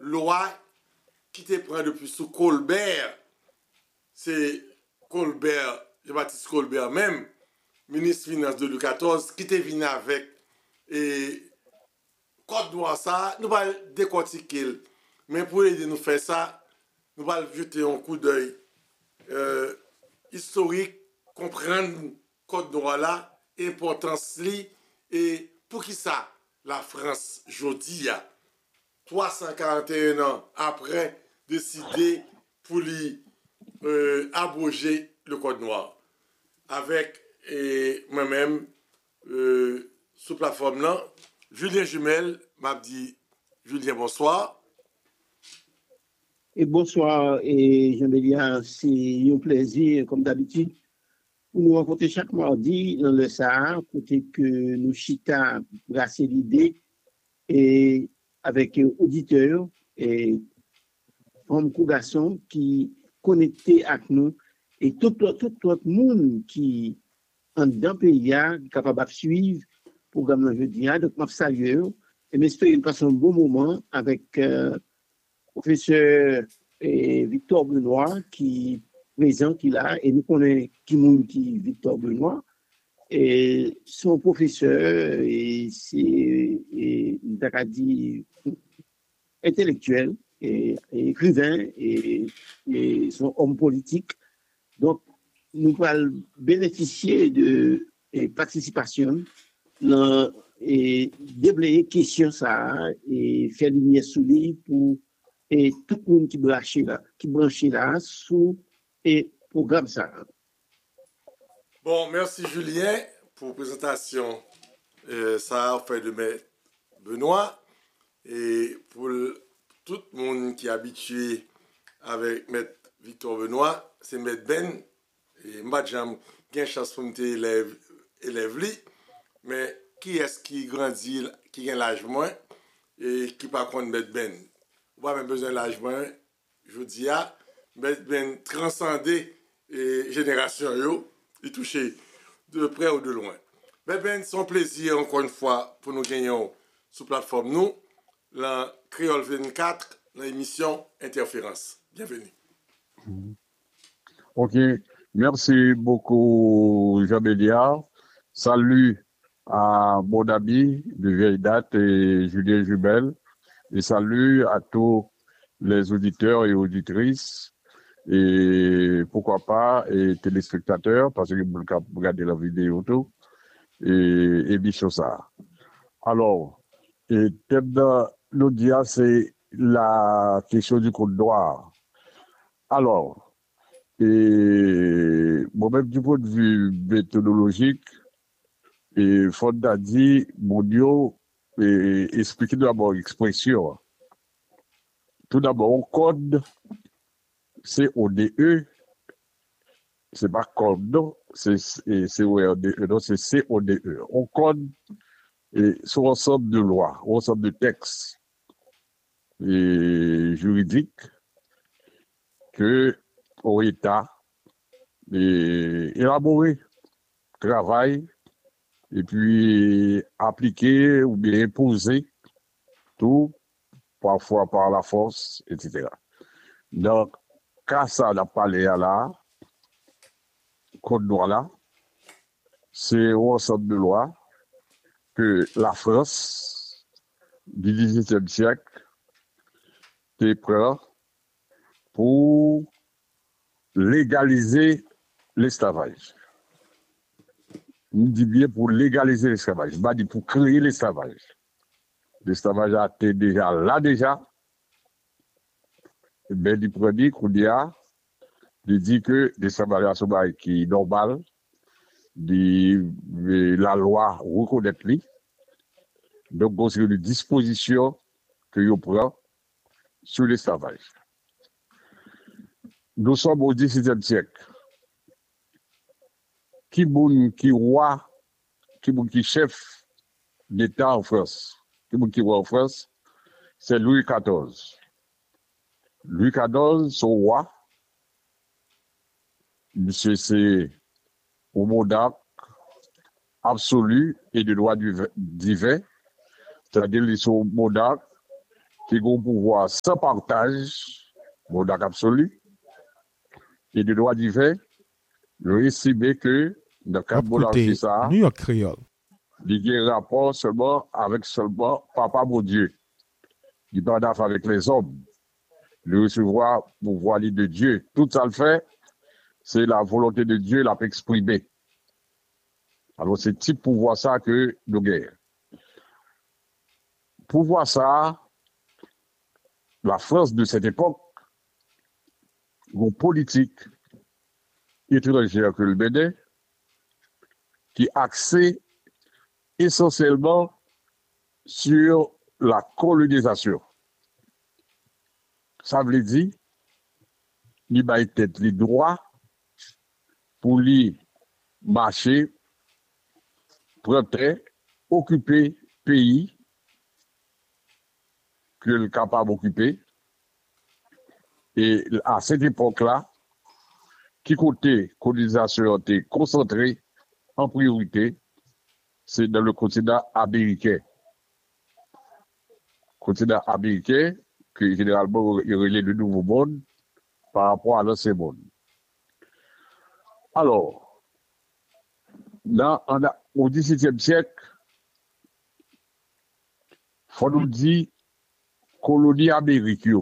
loi qui te prend depuis sous Colbert. C'est Colbert, Jean-Baptiste Colbert même, ministre finance de Louis XIV, qui te venu avec et code droit ça, nous allons décortiquer. Mais pour aider nous faire ça, nous allons jeter un coup d'œil historique, comprendre code droit là, importance li, et pour qui ça, la France, jodi, 341 ans après, décider pour lui abroger le code noir. Avec moi-même, sous plateforme là, Julien Jumel m'a dit, Julien, bonsoir. Et bonsoir, et Jean-Béliard, c'est un plaisir, comme d'habitude, pour nous rencontrer chaque mardi dans le Sahara, côté que nous chita brasser l'idée, et avec auditeurs et hommes ou garçons qui connectés avec nous, et tout le monde qui, en d'un pays, est capable de suivre le programme de jeudi, donc je salue, et j'espère qu'il passe un bon moment avec professeur Victor Benoît qui présent qu'il a et nous connaissons qui Victor Benoît et son professeur et c'est dit intellectuel et écrivain et son homme politique, donc nous allons bénéficier de participation dans et déblayer question ça et faire lumière sur lui pour et tout le monde qui branche là sous et programme ça. Bon, merci Julien pour la présentation. Ça a fait de Maître Benoît et pour tout le monde qui est habitué avec Maître Victor Benoît, c'est Maître Ben et Madjam qui a une chance pour me élève lui, mais qui est-ce qui grandit, qui a l'âge moins et qui par contre Maître Ben. Pas même besoin de l'âge moins, je dis à Maître Ben transcender et génération yo, il toucher de près ou de loin. Maître Ben, c'est un plaisir encore une fois pour nous gagner sur plateforme nous, la Créole 24, l'émission Interférence. Bienvenue. Ok, merci beaucoup Jean-Béliard. Salut à mon ami de vieille date et Julien Jumel. Et salut à tous les auditeurs et auditrices et pourquoi pas et téléspectateurs parce que vous regardez la vidéo tout et bichon ça. Alors, et thème de l'audience c'est la question du code noir. Alors, et moi-même du point de vue méthodologique, et Fonda dit, mon Dieu, et expliquer d'abord l'expression. Tout d'abord, on code, c'est ODE, c'est pas code, non, c'est ODE, non, c'est CODE. On code et sur ensemble de lois, ensemble de textes et juridiques que au État et élaborer, travail et puis appliquer ou bien imposer tout, parfois par la force, etc. Donc, quand ça n'a pas l'air là, code noir là, c'est un ensemble de lois que la France du XVIIIe siècle est prête pour légaliser l'esclavage. On dit bien pour légaliser l'esclavage, pas dit pour créer l'esclavage. L'esclavage a été déjà là déjà. Ben il prédit qu'on dit que l'esclavage est qui est normal, la loi reconnaît lui. Donc c'est une disposition que vous prend sur l'esclavage. Nous sommes au XVIIe siècle. Qui roi, qui chef d'État en France, qui roi en France, c'est Louis XIV. Louis XIV, son roi, monsieur, c'est au monarque absolu et de droit divin, c'est-à-dire son monarque qui a un pouvoir sans partage, monarque absolu, et de droit divin, je estimé que dans le cadre de monarchie, ça, New York Creole. il y a un rapport seulement avec Papa mon Dieu. Il parle avec les hommes. Le recevoir pouvoir de Dieu. Tout ça le fait, c'est la volonté de Dieu l'a exprimée. Alors c'est type pouvoir ça que nous gagnons. Pouvoir ça, la France de cette époque, une politique étrangère que le Bénin, qui axée essentiellement sur la colonisation. Ça veut dire, il va être les droits pour lui marcher, prendre, occuper pays que le capable d'occuper. Et à cette époque-là, qui côté colonisation était concentrée en priorité, c'est dans le continent américain. Continent américain, que généralement il relève le nouveau monde par rapport à l'ancien monde. Alors, au XVIIe siècle, il faut nous dire colonie américaine.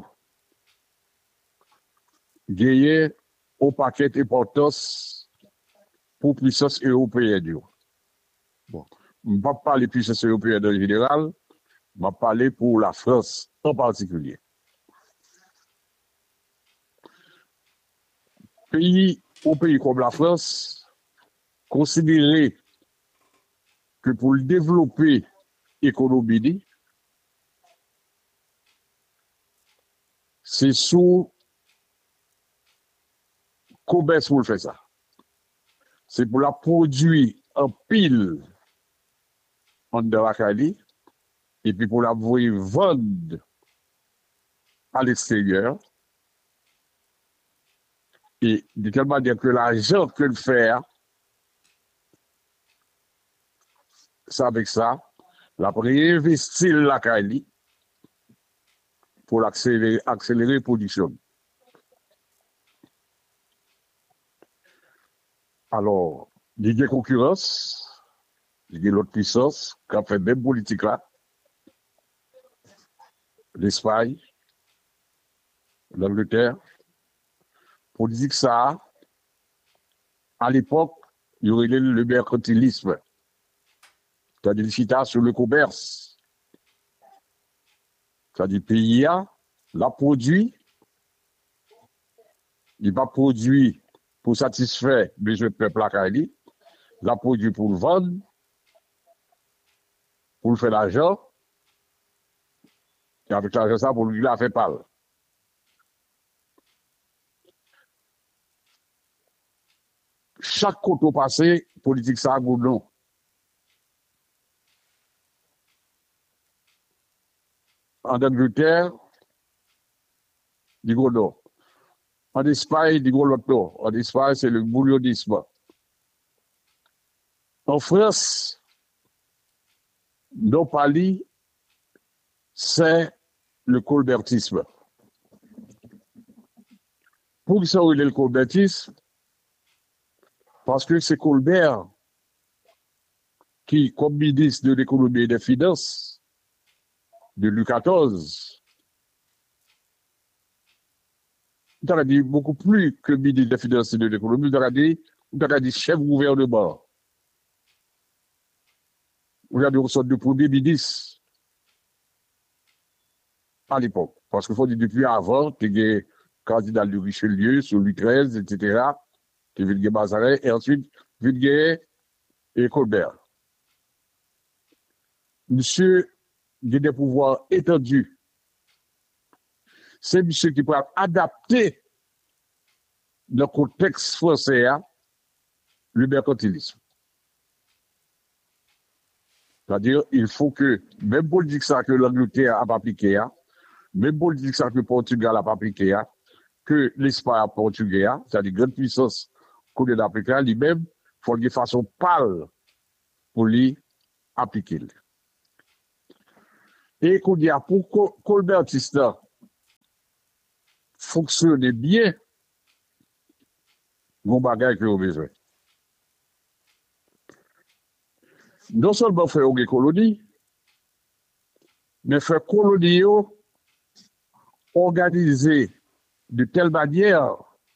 Gagné au paquet d'importance pour puissance européenne. Bon, je ne vais pas parler de puissance européenne en général, je vais parler pour la France en particulier. Au pays comme la France, considérer que pour le développer l'économie, c'est sous commerce pour le faire ça. C'est pour la produire en pile en de la Cali et puis pour la vendre à l'extérieur. Et de telle manière que l'argent que le faire, ça avec ça, la réinvestir la Cali pour accélérer la production. Alors, il y a concurrence, il y a l'autre puissance qui a fait même politique là, l'Espagne, l'Angleterre. Pour dire que ça, à l'époque, il y aurait le mercantilisme, c'est-à-dire le chita sur le commerce. C'est-à-dire pays la produit, il va produire pour satisfaire les besoins du peuple à Kaili, la produit pour le vendre, pour le faire l'argent, et avec l'argent ça, pour lui la faire parler. Chaque côté passé, politique ça a non. En Angleterre, du gros non. En Espagne, du gros non. En Espagne, c'est le boulionisme. En France, non pali, c'est le colbertisme. Pour ça, il est le colbertisme, parce que c'est Colbert qui, comme ministre de l'économie et des finances de Louis XIV, il a dit beaucoup plus que ministre des finances et de l'économie, il a dit chef gouvernement. Regardez, on sort du premier ministre à l'époque. Parce qu'il faut dire depuis avant, tu as le candidat de Richelieu, sur Louis XIII, etc. Tu as vu Mazarin, et ensuite, Villiers et Colbert. Monsieur a des pouvoirs étendus. C'est monsieur qui peut adapter dans le contexte français le mercantilisme. C'est-à-dire, il faut que, même politique ça que l'Angleterre a appliqué, même politique ça que le Portugal a appliqué, que l'Espagne a portugais, c'est-à-dire grande puissance qu'on est appliqué, lui-même, il faut de façon pâle pour lui appliquer. Et qu'on dit, pour Colbertista fonctionner bien, mon bagage que vous avez besoin. Non seulement faire une colonie, mais faire colonie organisée de telle manière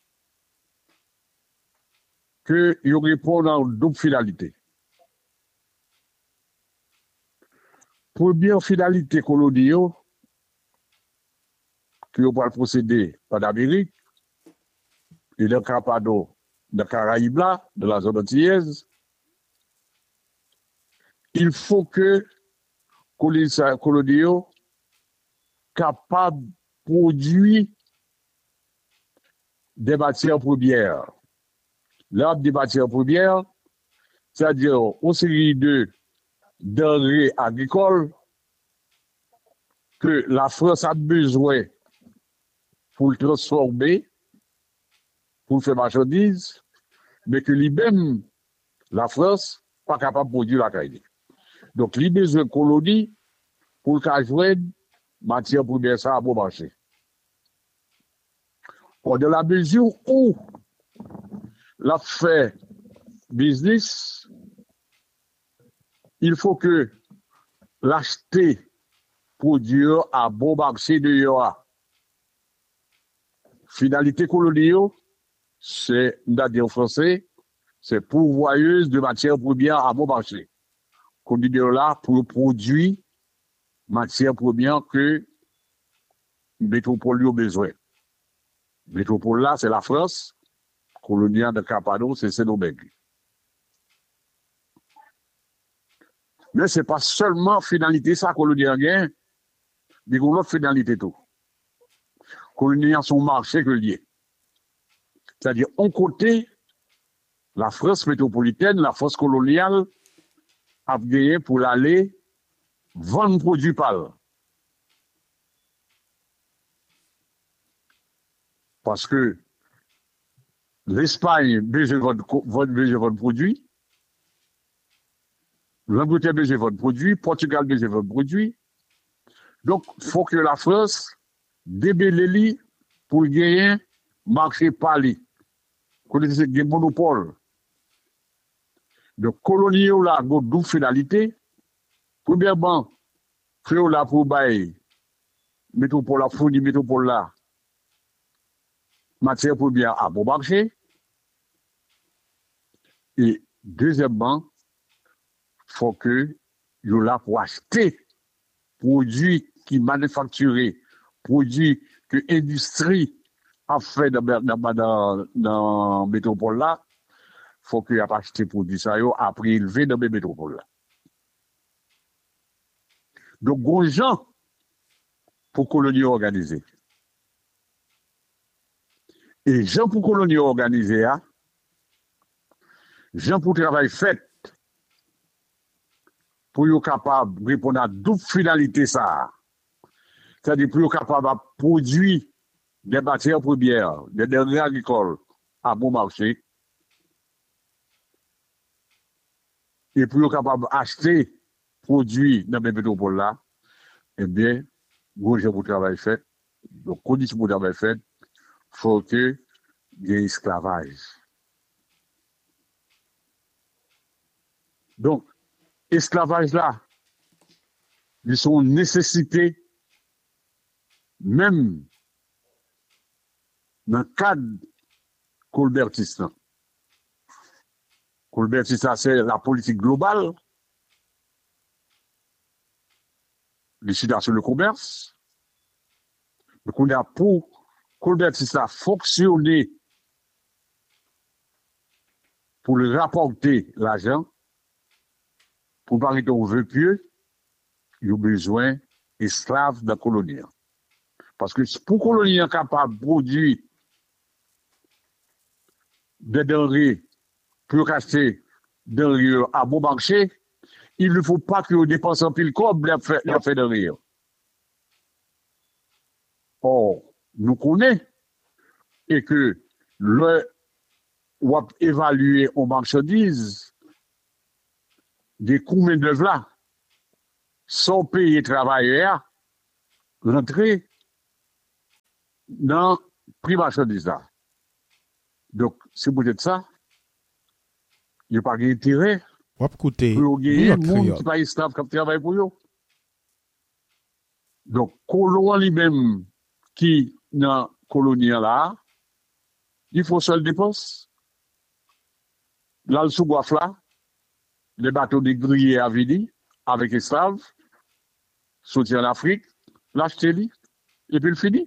que ils répondent à une double finalité. Première finalité colonie, que vous pouvez procéder par l'Amérique et le Capado, de Caraïbes là, de la zone antillaise, il faut que colonie capable de produire des matières premières. L'ordre des matières premières, c'est-à-dire une série de denrées agricoles que la France a besoin pour le transformer, pour le faire marchandise, mais que lui-même, la France, pas capable de produire la qualité. Donc, il a besoin de colonies pour le cas joindre matière première, ça a bon marché. Or, dans la mesure où la fait business, il faut que l'acheter produire à bon marché de Yoa. Finalité coloniale, c'est, on a dit en français, c'est pourvoyeuse de matières premières à bon marché. Qu'on dit de là pour produire matières premières que métropole a besoin. Métropole là, c'est la France. Coloniale de Capado, c'est Sénobègue. Mais ce n'est pas seulement finalité ça, coloniale gain, mais qu'on a finalité tout. Coloniale son marché que lié. C'est-à-dire, on côté, la France métropolitaine, la France coloniale, a gagné pour l'aller vendre produits pâles. Parce que l'Espagne besoin votre produit, l'Angleterre besoin votre produit, Portugal besoin votre produit. Donc, il faut que la France débelle pour gagner marché pâle. Qu'on ait des monopoles. Donc, colonie là, une double finalité. Premièrement, faire là pour bailler, métropole là, fournir métropole là, matière première à bon marché. Et deuxièmement, il faut que vous là pour acheter produits qui manufacturés, produits que l'industrie a fait dans métropole là, il faut que vous achetiez produits ça à prix élevé dans les métropoles là. Donc, gros gens pour colonie organisée. Et gens pour colonie organisée, gens pour travail fait, pour être capable de répondre à double finalité ça. C'est-à-dire pour être capable de produire des matières premières, des denrées agricoles à bon marché. Et pour être capable d'acheter produits dans les métropoles là, eh bien, gros gens pour travail fait. Donc, conditions pour travail fait, il faut que il y ait esclavage. Donc, esclavage là, ils sont nécessités, même dans le cadre colbertiste. Colbertiste, c'est la politique globale, décidée sur le commerce. Donc, on a pour colbertiste fonctionner pour le rapporter l'argent, pour parler qu'on veut pieux, il y a besoin d'esclaves de la colonie. Parce que pour que la colonie soit capable de produire des denrées pour acheter des denrées à bon marché, il ne faut pas que vous dépensez un pile comme la fait de rire. Or, nous connaissons et que le ou évaluer aux marchandises des coûts main-d'œuvre là, son pays travailleur rentrer dans prix marchandise là. Donc, c'est peut-être ça. Il n'y a pas d'intérêt Ou ap koute pour New gagner York le monde Creole. qui pas esclave qui travaille pour eux. Donc, colon lui-même qui dans colonie là, il faut seul dépense. Là, le sous-boif là, les bateaux de grillés à Vidi, avec esclaves, sortir en Afrique, l'acheter lui, et puis le fini.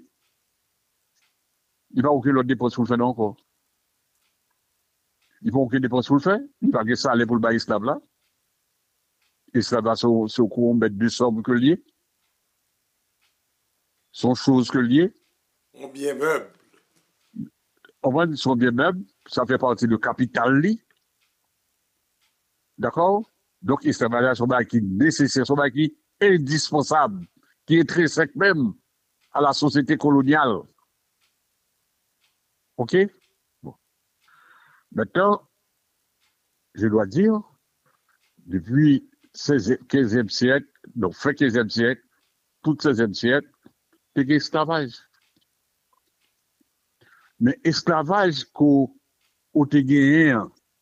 Il va aucune autre dépense pour le faire encore. Il va aucune dépense pour le faire. Il va que ça aller pour le bail esclave là. Esclave là, c'est au courant mettre deux sommes que lié. Sont choses que lié. On bien meuble. En vrai, ils sont bien meubles. Ça fait partie du capital li. D'accord? Donc, esclavage, son bail qui est nécessaire, son bail qui est indispensable, qui est très sec même à la société coloniale. OK? Bon. Maintenant, je dois dire, depuis 15e siècle, donc fin 15e siècle, tout 16e siècle, c'est esclavage. Mais esclavage qu'on a gagné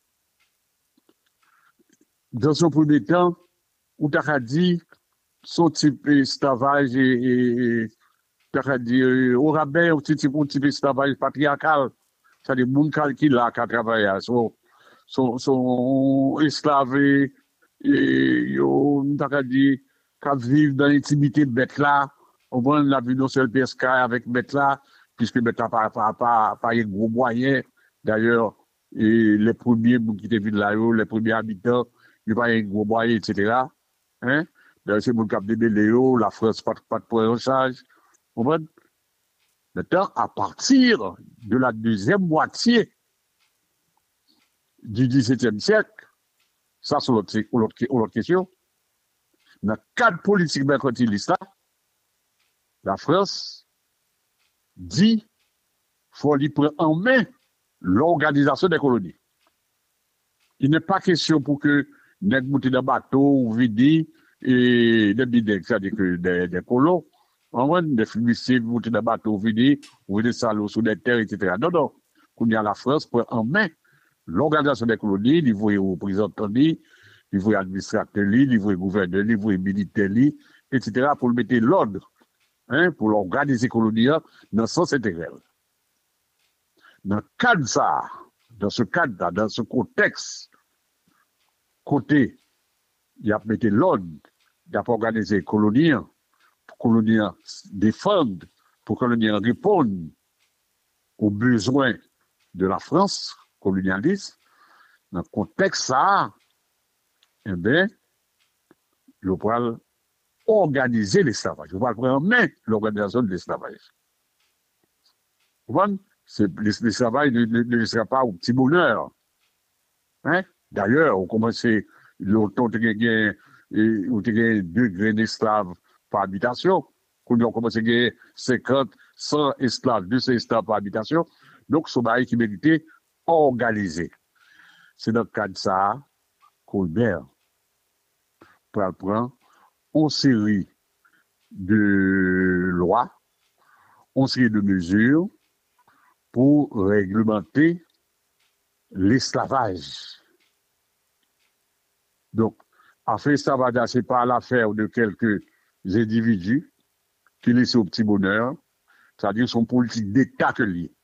dans son premier temps, où t'as dit son type d'esclavage et t'as dit au rabais, un type d'esclavage patriarcal. C'est-à-dire, les gens qui là, qui travaillent, sont esclaves et t'as dit, qui vivent dans l'intimité de bête là. On voit la vie d'un seul pesca avec bête là, puisque bête là pas un gros moyen. D'ailleurs, et les premiers qui étaient venus là, les premiers habitants, il n'y a pas un gros moyen, etc. Hein? D'ailleurs, c'est mon cap de Béléo, la France pas de point en charge. On voit. Maintenant, à partir de la deuxième moitié du XVIIe siècle, ça c'est l'autre question, dans le cadre politique mercantiliste, la France dit qu'il faut lui prendre en main l'organisation des colonies. Il n'est pas question pour que les gens dans bateau ou vidi et des bidets, c'est-à-dire que des colons, on voit des flibustiers monter dans bateau vidi ou des salauds sous des terres, etc. Non, non. Quand il y a la France prend en main l'organisation des colonies, il voit représentant, il voit administrateur, il voit gouverneur, il voit militaire, etc. pour mettre l'ordre, hein, pour l'organiser colonies dans le sens intégral. Dans le cadre ça, dans ce cadre-là, dans ce contexte, côté, il y a mis l'ordre, il y a organisé les colonies, pour que colonies défendent, pour que colonies répondent aux besoins de la France colonialiste. Dans le contexte ça, eh bien, je vais organiser l'esclavage. Je vais prendre en main l'organisation de l'esclavage. Vous voyez? L'esclavage ne sera pas au petit bonheur. Hein? D'ailleurs, on commence longtemps à gagner 2 grains d'esclaves par habitation. Quand on commence à gagner 50, 100 esclaves, 200 esclaves par habitation. Donc, ce bail qui méritait organisé. C'est dans le cadre de ça, Colbert prend une série de lois, une série de mesures pour réglementer l'esclavage. Donc, en fait, l'esclavage, ce n'est pas l'affaire de quelques individus qui laissent au petit bonheur, c'est-à-dire son politique d'État que lié.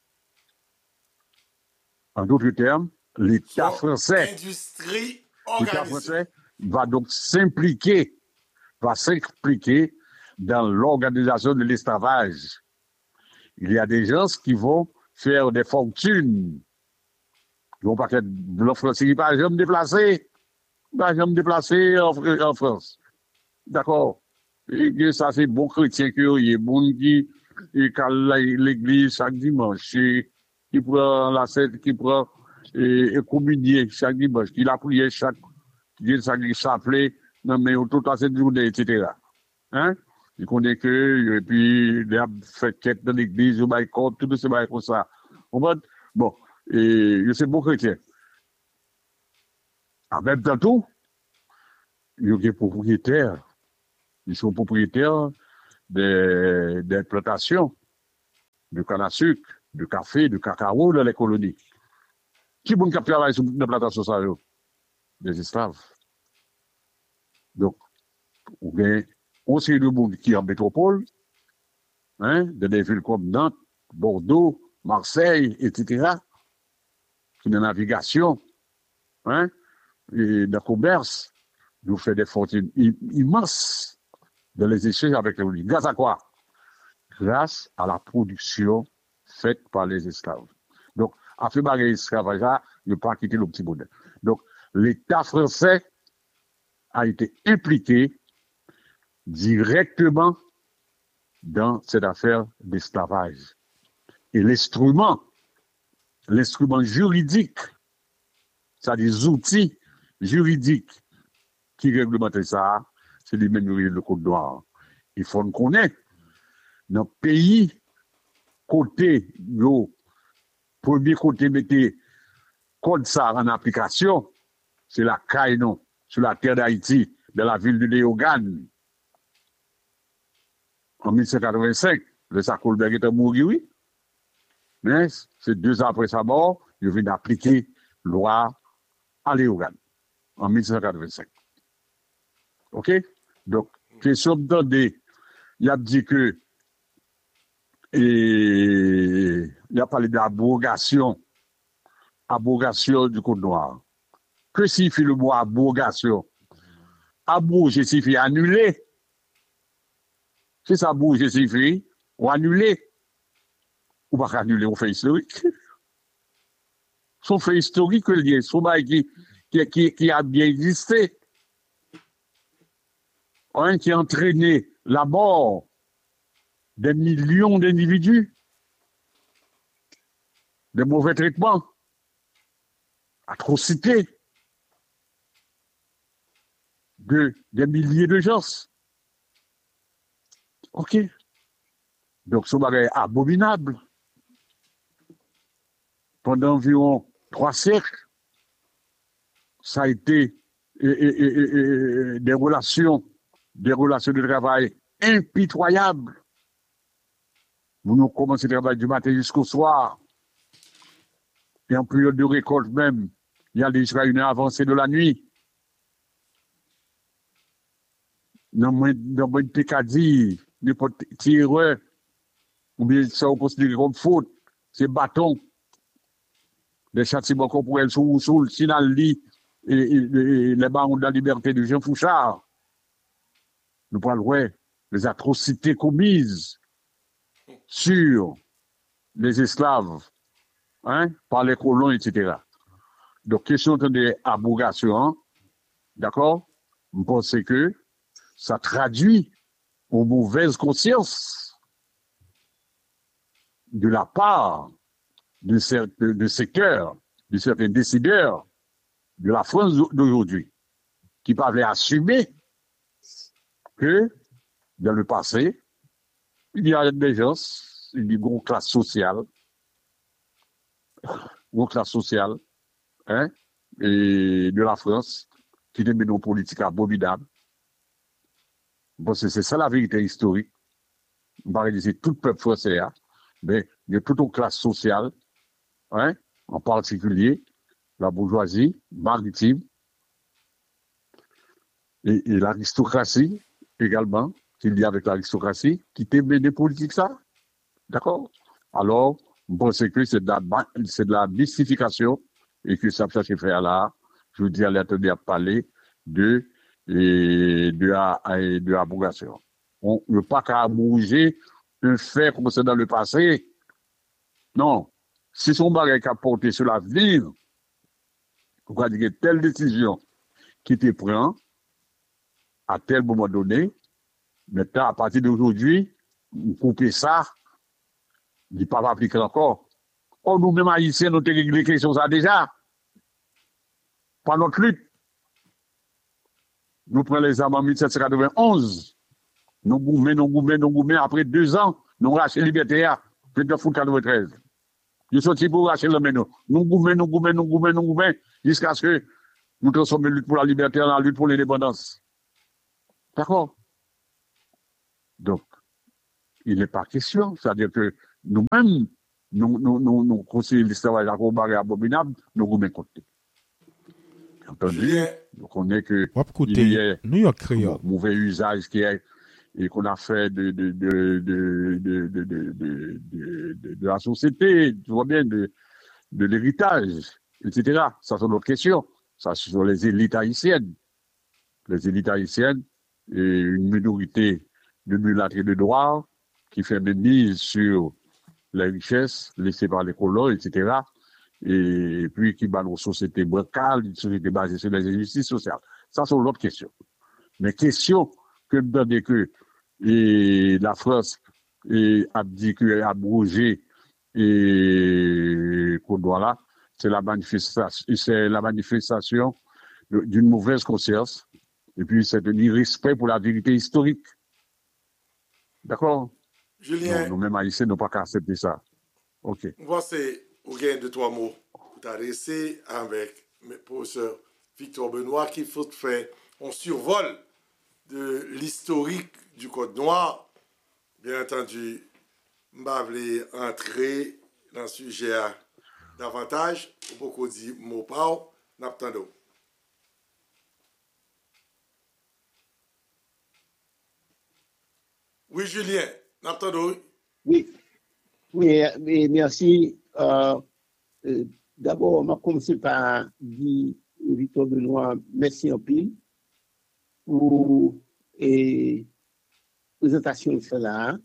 En d'autres termes, l'État français, l'État français va donc s'impliquer dans l'organisation de l'esclavage. Il y a des gens qui vont faire des fortunes. Ils vont pas être blancs français qui pas jamais déplacé. Pas jamais déplacé en France. D'accord. Et ça, c'est bon chrétien qui y a bon qui l'église chaque dimanche, qui prend la scène, qui prend et communier chaque dimanche, qui la prière chaque chapelet, non mais tout à cette journée, etc. Hein? Il connaît que, et puis, il a fait quête dans l'église, il a compte, tout ce bail comme ça. Bon, et je sais bon chrétien. En même temps, tout, il y a des propriétaires Ils sont propriétaires des plantations de canne à sucre, de café, de cacao dans les colonies. Qui bon qui travaille sur les plantations ça yo? Des esclaves. Donc, on sait de monde qui est en métropole, hein, dans des villes comme Nantes, Bordeaux, Marseille, etc., qui dans la navigation, hein, et dans le commerce, nous fait des fortunes immenses dans les échanges avec les colonies. Grâce à quoi? Grâce à la production faite par les esclaves. Donc, à faire barrer l'esclavage, il ne pas quitter le petit bonheur. Donc, l'État français a été impliqué directement dans cette affaire d'esclavage. Et l'instrument juridique, c'est-à-dire des outils juridiques qui réglementent ça, c'est les mêmes le code noir. Il faut qu'on connaisse. Dans le pays, côté, premier côté, mettez code ça en application, c'est la CAI, non, sur la terre d'Haïti, dans la ville de Léogane. En 1785, le Sakolberg était mort, oui. Mais c'est 2 ans après sa mort, il vient d'appliquer loi à Léogane, en 1785. OK? Donc, question de il a dit que il a parlé d'abrogation du Code noir. Que signifie le mot abrogation? Abroger signifie annuler. C'est ça, abroger signifie ou annuler. Ou pas annuler, on fait historique. Son fait historique, son bail qui a bien existé. Qui a entraîné la mort des millions d'individus, des mauvais traitements, atrocités, des milliers de gens. OK. Donc, ce bagage abominable. Pendant environ 3 siècles, ça a été des relations de travail impitoyables. Nous commençons le travail du matin jusqu'au soir. Et en période de récolte même, il y a déjà une avancée de la nuit. Dans mon pécadille, n'importe tireur, ou bien ça on considère comme faute, c'est bâton. Des châtiments corporels sous le Sinali et les barons de la liberté de Jean Fouchard. Nous parlons des atrocités commises sur les esclaves, hein, par les colons, etc. Donc, question de abrogation, d'accord? Je pense que ça traduit aux mauvaises consciences de la part de secteurs, de certains décideurs de la France d'aujourd'hui, qui peuvent assumer que dans le passé, il y a des gens, une classe sociale, hein, et de la France, qui te mène une politique abominable. Bon, c'est ça la vérité historique. On va dire tout le peuple français, hein, mais il y a toute une classe sociale, hein, en particulier la bourgeoisie maritime et l'aristocratie également, qu'il y a avec l'aristocratie, qui te mène des politiques ça. D'accord? Alors, bon, c'est que c'est de la mystification et que ça peut se faire là. Je vous dis, allez attendre à parler de abrogation. On ne peut pas abroger un fait comme c'est dans le passé. Non. Si son bagage a porté sur l'avenir, on va dire que telle décision qui te prend à tel moment donné, maintenant, à partir d'aujourd'hui, on coupe ça, il ne peut pas appliquer encore. Oh, nous-mêmes, haïtiens, nous avons réglé quelque chose ça déjà. Par notre lutte. Nous prenons les armes en 1791. Nous goumets, après 2 ans, nous rachetons Liberté, 29 août 93. Nous sommes sortis pour racheter le menu. Nous goumets, jusqu'à ce que nous transformions la lutte pour la liberté en la lutte pour l'indépendance. D'accord? Donc, il n'est pas question. C'est-à-dire que nous-mêmes, nous conseillons l'esclavage abominable, nous goûtons compter. Entendu, Julien, donc on est que Wap koute il y a New York Creole. mauvais usage qui est et qu'on a fait de la société, tu vois bien, de l'héritage, etc. Ça, c'est notre question. Ça, ce sont les élites haïtiennes. Les élites haïtiennes et une minorité de mulâtres et de noirs qui fait des mises sur les richesses laissées par les colons, etc. Et puis qui bat nos sociétés bancales, une société basée sur les injustices sociales. Ça, c'est l'autre question. Mais question que me donne que et la France a dit qu'elle a abrogé et qu'on doit là, c'est la manifestation d'une mauvaise conscience et puis c'est un irrespect pour la vérité historique. D'accord? Julien, Non, nous-mêmes haïtiens n'avons pas qu'à accepter ça. OK. moi, c'est au gain de 3 mots pour t'adresser avec mes professeurs Victor Benoît qui faut faire un survol de l'historique du Code Noir. Bien entendu, je vais entrer dans le sujet davantage. Beaucoup dit mot par n'attendons. Oui, Julien, n'attendons. Oui, oui, merci. D'abord, on va commencer par dire Victor Benoît, merci en pile pour la présentation de cela.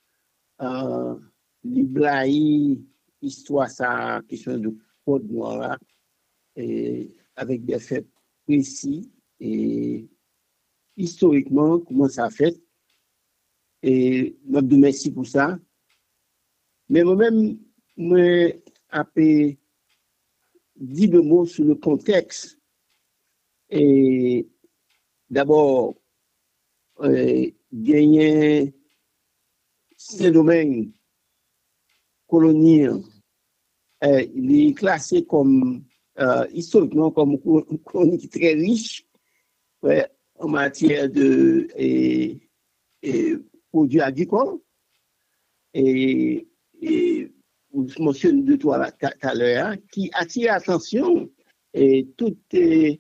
L'Ibrahi, histoire, ça, question de code noir, avec des faits précis et historiquement, comment ça a fait. Et je vous remercie pour ça. Mais moi-même, je vais dire 2 mots sur le contexte. Et d'abord, gagner ces domaines coloniaux, il est classé comme historiquement comme une colonie très riche en matière de produits agricoles. Et je mentionne 2-3 tout à l'heure, qui attire l'attention et tout pays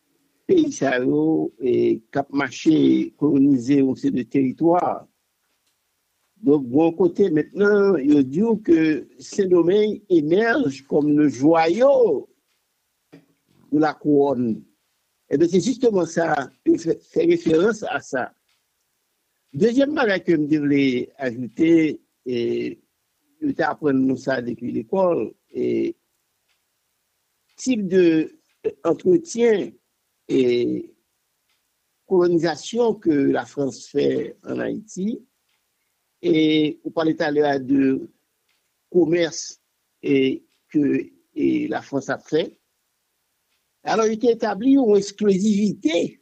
et cap marché colonisé au sein de territoire. Donc, bon côté, maintenant, il dit que ces domaines émergent comme le joyau de la couronne. Et bien, c'est justement ça, fait référence à ça. Deuxième chose que je voulais ajouter, et je vais apprendre ça depuis l'école, et type d'entretien et colonisation que la France fait en Haïti, et vous parlez tout à l'heure de commerce que la France a fait. Alors, il était établi une exclusivité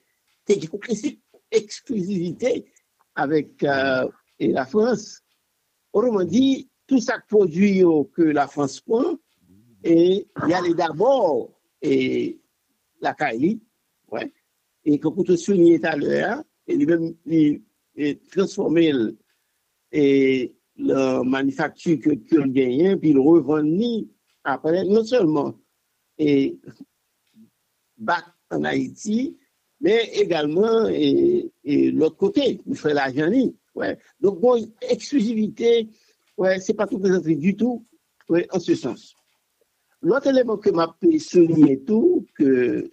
avec la France. Autrement dit, tout ça produit que la France prend, et il y a d'abord la Cali, ouais, et que pour te souligner tout à l'heure, et lui-même transformer et la manufacture que gagne, puis le revendre après, non seulement et back en Haïti, mais également et l'autre côté, il fait l'argent. Ouais. Donc, bon, exclusivité, ouais, c'est pas tout présenté du tout, ouais, en ce sens. L'autre élément que m'a souligné tout, que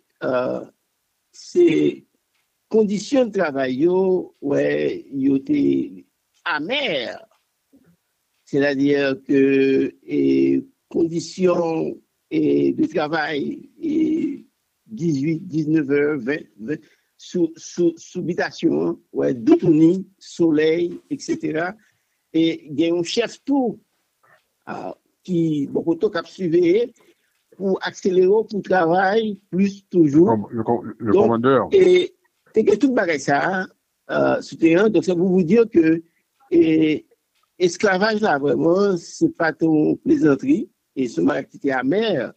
c'est conditions de travail, ouais, ils étaient amères. C'est-à-dire que conditions de travail 18, 19 heures, 20 sous habitation, ouais, d'autonomie, soleil, etc. Et il y a un chef tout qui beaucoup de temps suivi pour accélérer pour travail plus toujours. Le commandeur. Et tout le bagage ça, donc ça vous dire que esclavage là vraiment c'est pas ton plaisanterie et c'est une activité amère.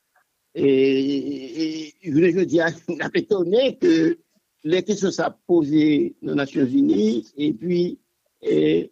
Et je dis à étonné que les questions sont posées aux Nations Unies et puis Et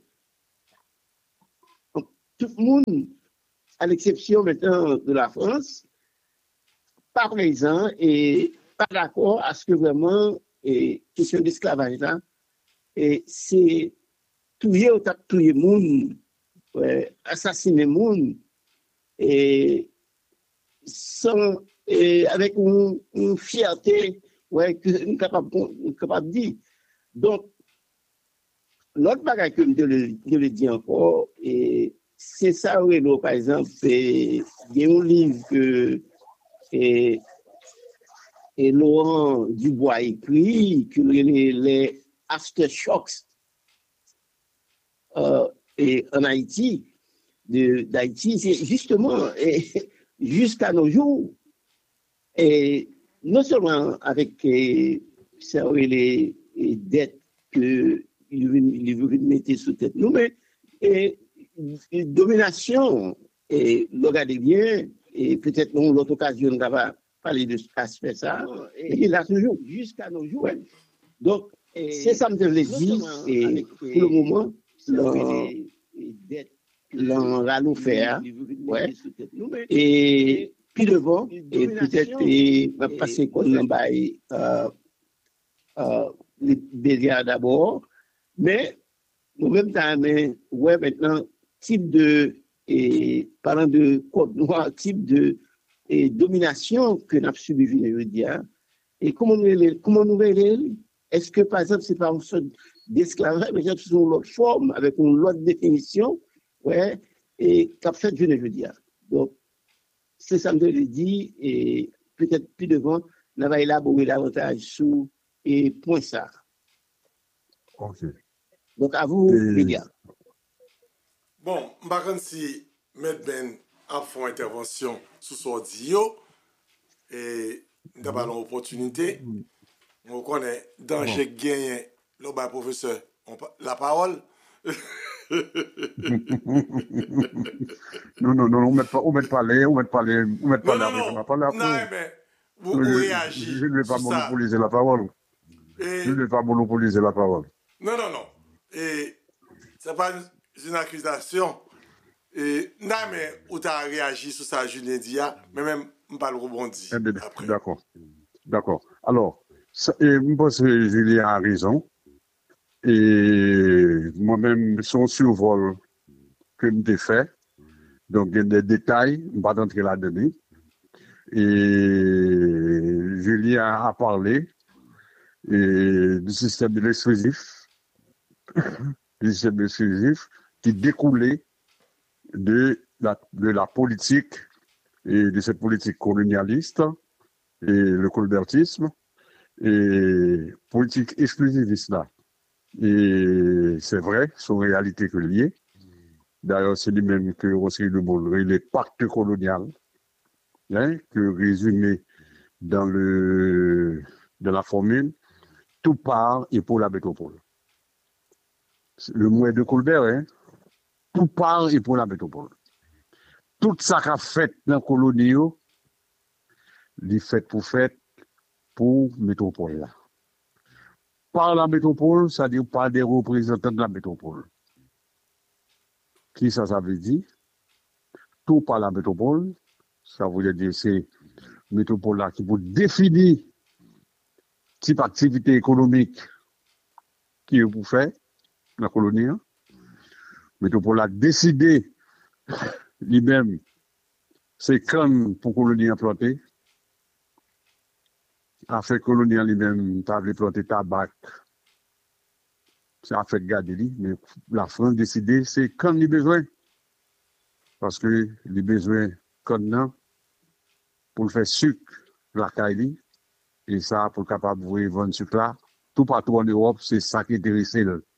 tout le monde, à l'exception maintenant de la France, pas présent et pas d'accord à ce que vraiment, et question d'esclavage là, et c'est tuer ou tuer monde, ouais, assassiner monde, et sans, et avec une fierté, ouais, que nous capable de dire. Donc, l'autre bagage que je le dis encore, et c'est ça, oui, par exemple, il y a un livre que et, Laurent Dubois écrit, que les aftershocks et en Haïti, d'Haïti, c'est justement jusqu'à nos jours, et non seulement avec ça, les dettes que il veut mettre sous tête nous, mais et, domination, et regardez bien, et peut-être dans l'autre occasion, on va parler de cet aspect ça, et il a toujours, jusqu'à nos jours. Donc, c'est ça que je voulais dire, et pour le moment, l'allons faire, ouais, et puis devant, et peut-être, et va passer comme on va les béliers d'abord, mais en même temps, ouais, maintenant, type de, et parlant de code noir, type de domination que nous avons subi, je veux dire, et comment nous verrons, est-ce que, par exemple, c'est pas une sorte d'esclavage, mais c'est sous une autre forme, avec une autre définition, ouais, et qu'a fait, je veux dire. Donc, c'est ça que je le dis, et peut-être plus devant, on va élaborer davantage sous et point ça. Ok. Donc, à vous, les gars. Bon, par contre, si M. Ben a fait une intervention sous son dit, et nous avons l'opportunité, on connaît danger gagné, le professeur, la parole. Non, on met parler, Non, après, on va parler non, après. mais vous réagissez Je ne vais pas sur ça. monopoliser la parole. Et, Je ne vais pas monopoliser la parole. non. Et c'est pas une accusation. Et non, mais où tu as réagi sur ça, Julien Dia, mais même, je ne pas le rebondir après. D'accord. Alors, je pense que Julien a raison. Et moi-même, son survol que je fait, donc il y a des détails, je ne vais pas entrer là-dedans. Et Julien a parlé du système de l'exclusif, qui découlait de la politique et de cette politique colonialiste et le colbertisme et politique exclusiviste là. Et c'est vrai, c'est une réalité que liée. D'ailleurs, c'est lui-même que aussi le monde, les pactes colonial, hein, que résumé dans la formule, tout part et pour la métropole. Le mot est de Colbert, hein, tout part et pour la métropole. Tout ça qu'a fait dans la colonie, il fait pour métropole là. Par la métropole, ça veut dire par des représentants de la métropole. Qui ça veut dire? Tout par la métropole, ça veut dire c'est métropole là qui peut définir type d'activité économique qui est pour faire la colonie. Métropole a décidé lui-même c'est quand pour colonie implanter. A fait colonie lui-même, t'as planté tabac. Ça a fait garder lui, mais la France a décidé c'est quand il a besoin. Parce que il a besoin quand non pour faire sucre la caille et ça pour capable de vendre sucre là tout partout en Europe, c'est ça qui intéresse.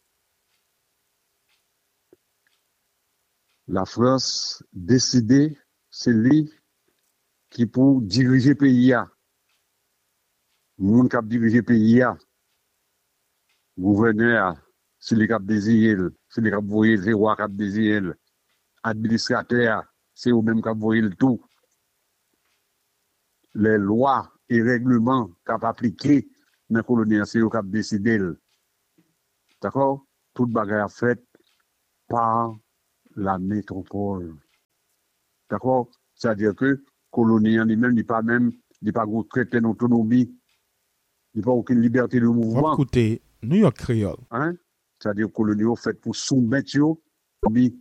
La France décidé c'est lui qui pour diriger le pays là. Le monde qui a dirigé le pays là. Gouverneur, c'est lui qui a désiré, c'est lui qui a voyé le roi qui a désiré. Administrateur, c'est eux-mêmes qui a voyé le tout. Les lois et règlements qu'a appliqués dans la colonie, c'est eux qui ont décidé. D'accord? toute bagarre faite par la métropole. D'accord? C'est-à-dire que colonie en lui-même, il pas traité d'autonomie, il pas aucune liberté de On va mouvement. écouter New York Creole. Hein? C'est-à-dire colonie faite pour soumettre yo,